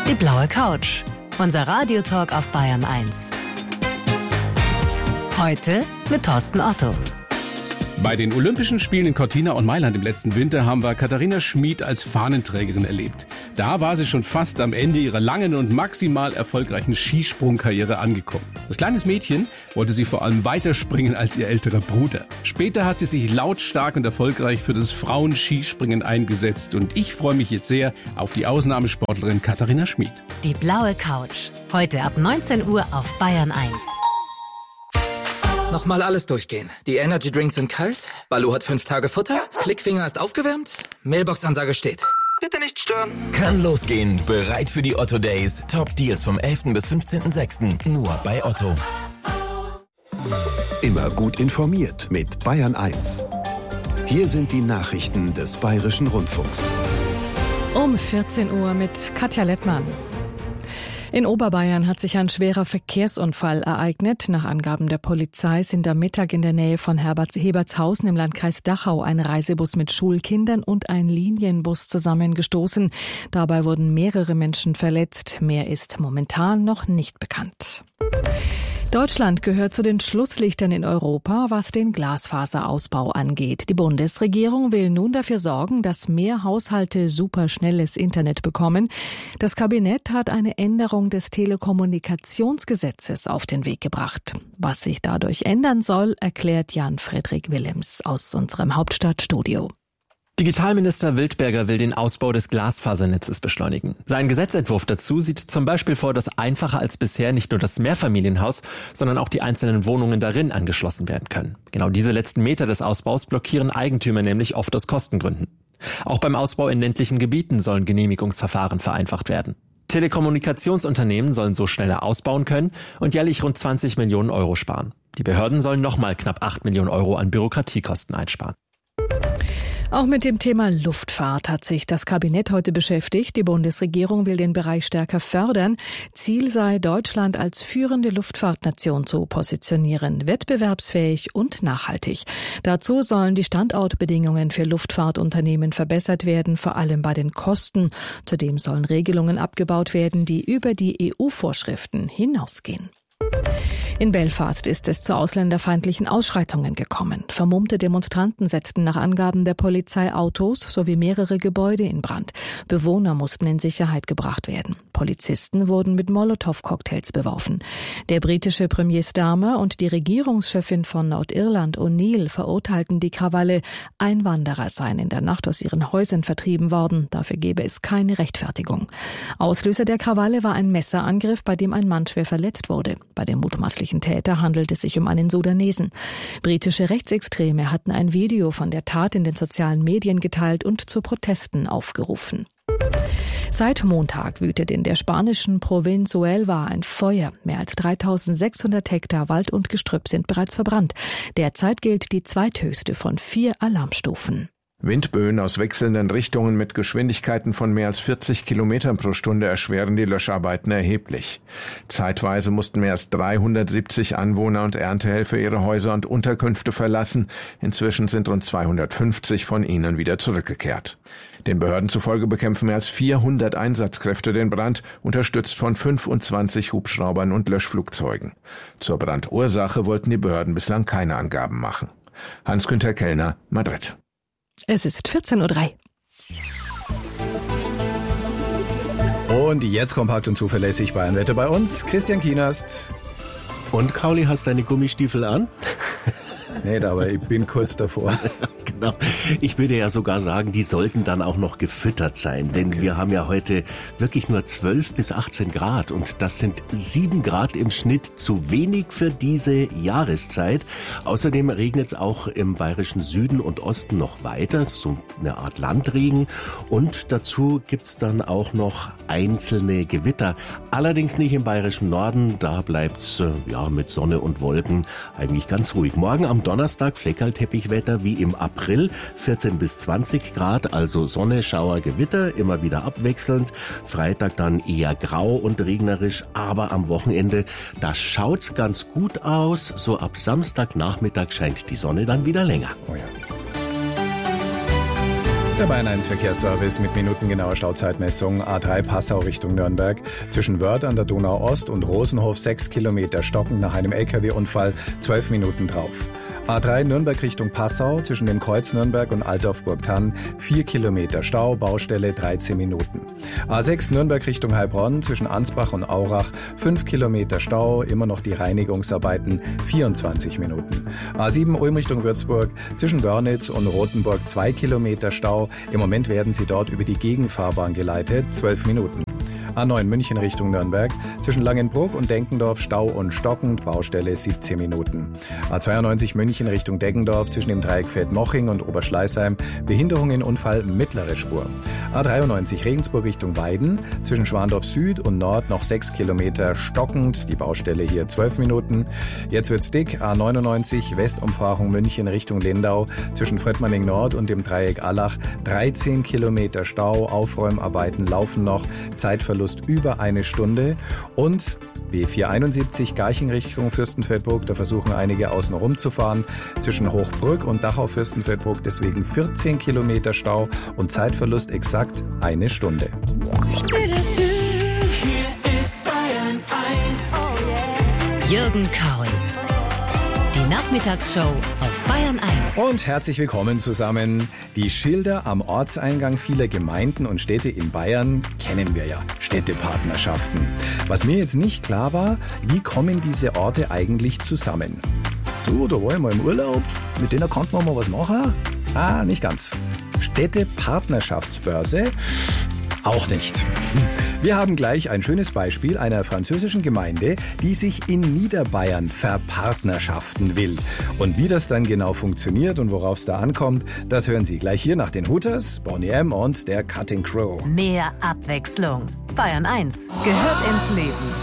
Die blaue Couch. Unser Radiotalk auf Bayern 1. Heute mit Thorsten Otto. Bei den Olympischen Spielen in Cortina und Mailand im letzten Winter haben wir Katharina Schmid als Fahnenträgerin erlebt. Da war sie schon fast am Ende ihrer langen und maximal erfolgreichen Skisprungkarriere angekommen. Als kleines Mädchen wollte sie vor allem weiterspringen als ihr älterer Bruder. Später hat sie sich lautstark und erfolgreich für das Frauenskispringen eingesetzt und ich freue mich jetzt sehr auf die Ausnahmesportlerin Katharina Schmid. Die blaue Couch. Heute ab 19 Uhr auf Bayern 1. Nochmal alles durchgehen. Die Energy Drinks sind kalt, Balu hat 5 Tage Futter, Klickfinger ist aufgewärmt, Mailbox-Ansage steht. Bitte nicht stören. Kann losgehen. Bereit für die Otto Days. Top Deals vom 11. bis 15.06. Nur bei Otto. Immer gut informiert mit Bayern 1. Hier sind die Nachrichten des Bayerischen Rundfunks. Um 14 Uhr mit Katja Lettmann. In Oberbayern hat sich ein schwerer Verkehrsunfall ereignet. Nach Angaben der Polizei sind am Mittag in der Nähe von Hebertshausen im Landkreis Dachau ein Reisebus mit Schulkindern und ein Linienbus zusammengestoßen. Dabei wurden mehrere Menschen verletzt. Mehr ist momentan noch nicht bekannt. Deutschland gehört zu den Schlusslichtern in Europa, was den Glasfaserausbau angeht. Die Bundesregierung will nun dafür sorgen, dass mehr Haushalte superschnelles Internet bekommen. Das Kabinett hat eine Änderung des Telekommunikationsgesetzes auf den Weg gebracht. Was sich dadurch ändern soll, erklärt Jan-Fredrik Willems aus unserem Hauptstadtstudio. Digitalminister Wildberger will den Ausbau des Glasfasernetzes beschleunigen. Sein Gesetzentwurf dazu sieht zum Beispiel vor, dass einfacher als bisher nicht nur das Mehrfamilienhaus, sondern auch die einzelnen Wohnungen darin angeschlossen werden können. Genau diese letzten Meter des Ausbaus blockieren Eigentümer nämlich oft aus Kostengründen. Auch beim Ausbau in ländlichen Gebieten sollen Genehmigungsverfahren vereinfacht werden. Telekommunikationsunternehmen sollen so schneller ausbauen können und jährlich rund 20 Millionen Euro sparen. Die Behörden sollen nochmal knapp 8 Millionen Euro an Bürokratiekosten einsparen. Auch mit dem Thema Luftfahrt hat sich das Kabinett heute beschäftigt. Die Bundesregierung will den Bereich stärker fördern. Ziel sei, Deutschland als führende Luftfahrtnation zu positionieren, wettbewerbsfähig und nachhaltig. Dazu sollen die Standortbedingungen für Luftfahrtunternehmen verbessert werden, vor allem bei den Kosten. Zudem sollen Regelungen abgebaut werden, die über die EU-Vorschriften hinausgehen. In Belfast ist es zu ausländerfeindlichen Ausschreitungen gekommen. Vermummte Demonstranten setzten nach Angaben der Polizei Autos sowie mehrere Gebäude in Brand. Bewohner mussten in Sicherheit gebracht werden. Polizisten wurden mit Molotow-Cocktails beworfen. Der britische Premier Starmer und die Regierungschefin von Nordirland O'Neill verurteilten die Krawalle. Einwanderer seien in der Nacht aus ihren Häusern vertrieben worden. Dafür gebe es keine Rechtfertigung. Auslöser der Krawalle war ein Messerangriff, bei dem ein Mann schwer verletzt wurde. Bei dem mutmaßlichen Täter handelt es sich um einen Sudanesen. Britische Rechtsextreme hatten ein Video von der Tat in den sozialen Medien geteilt und zu Protesten aufgerufen. Seit Montag wütet in der spanischen Provinz Huelva ein Feuer. Mehr als 3600 Hektar Wald und Gestrüpp sind bereits verbrannt. Derzeit gilt die zweithöchste von 4 Alarmstufen. Windböen aus wechselnden Richtungen mit Geschwindigkeiten von mehr als 40 Kilometern pro Stunde erschweren die Löscharbeiten erheblich. Zeitweise mussten mehr als 370 Anwohner und Erntehelfer ihre Häuser und Unterkünfte verlassen. Inzwischen sind rund 250 von ihnen wieder zurückgekehrt. Den Behörden zufolge bekämpfen mehr als 400 Einsatzkräfte den Brand, unterstützt von 25 Hubschraubern und Löschflugzeugen. Zur Brandursache wollten die Behörden bislang keine Angaben machen. Hans-Günther Kellner, Madrid. Es ist 14.03 Uhr. Und jetzt kompakt und zuverlässig Bayernwetter bei uns. Christian Kienast. Und Kauli, hast deine Gummistiefel an? Nicht, aber ich bin kurz davor. Genau. Ich würde ja sogar sagen, die sollten dann auch noch gefüttert sein, denn wir haben ja heute wirklich nur 12 bis 18 Grad und das sind 7 Grad im Schnitt zu wenig für diese Jahreszeit. Außerdem regnet es auch im bayerischen Süden und Osten noch weiter, so eine Art Landregen, und dazu gibt's dann auch noch einzelne Gewitter. Allerdings nicht im bayerischen Norden, da bleibt's mit Sonne und Wolken eigentlich ganz ruhig. Morgen am Donnerstag Fleckerlteppichwetter wie im April, 14 bis 20 Grad, also Sonne, Schauer, Gewitter, immer wieder abwechselnd. Freitag dann eher grau und regnerisch, aber am Wochenende, da schaut's ganz gut aus. So ab Samstagnachmittag scheint die Sonne dann wieder länger. Oh ja. Der Bayern 1 Verkehrsservice mit minutengenauer Stauzeitmessung. A3 Passau Richtung Nürnberg. Zwischen Wörth an der Donau Ost und Rosenhof 6 Kilometer stockend nach einem LKW-Unfall, 12 Minuten drauf. A3 Nürnberg Richtung Passau zwischen dem Kreuz Nürnberg und Altdorf-Burgthann 4 Kilometer Stau, Baustelle 13 Minuten. A6 Nürnberg Richtung Heilbronn zwischen Ansbach und Aurach 5 Kilometer Stau, immer noch die Reinigungsarbeiten 24 Minuten. A7 Ulm Richtung Würzburg zwischen Wörnitz und Rothenburg 2 Kilometer Stau, im Moment werden sie dort über die Gegenfahrbahn geleitet, 12 Minuten. A9 München Richtung Nürnberg, zwischen Langenbruck und Denkendorf Stau und stockend, Baustelle 17 Minuten. A92 München Richtung Deggendorf, zwischen dem Dreieck Feldmoching und Oberschleißheim, Behinderung in Unfall, mittlere Spur. A93 Regensburg Richtung Weiden, zwischen Schwandorf Süd und Nord noch 6 Kilometer stockend, die Baustelle hier 12 Minuten. Jetzt wird's dick, A99 Westumfahrung München Richtung Lindau, zwischen Fröttmanning Nord und dem Dreieck Allach 13 Kilometer Stau, Aufräumarbeiten laufen noch, Zeitverlust über eine Stunde. Und B471 Garching Richtung Fürstenfeldbruck, da versuchen einige außen rumzufahren, zwischen Hochbrück und Dachau-Fürstenfeldbruck, deswegen 14 Kilometer Stau und Zeitverlust exakt eine Stunde. Hier ist Bayern 1. Jürgen Kaul. Die Nachmittagsshow auf Bayern 1. Und herzlich willkommen zusammen. Die Schilder am Ortseingang vieler Gemeinden und Städte in Bayern kennen wir ja. Städtepartnerschaften. Was mir jetzt nicht klar war, wie kommen diese Orte eigentlich zusammen? Du, da war ich mal im Urlaub, mit denen konnten wir mal was machen? Ah, nicht ganz. Städtepartnerschaftsbörse? Auch nicht. Wir haben gleich ein schönes Beispiel einer französischen Gemeinde, die sich in Niederbayern verpartnerschaften will. Und wie das dann genau funktioniert und worauf es da ankommt, das hören Sie gleich hier nach den Hooters, Boney M. und der Cutting Crow. Mehr Abwechslung. Bayern 1 gehört ins Leben.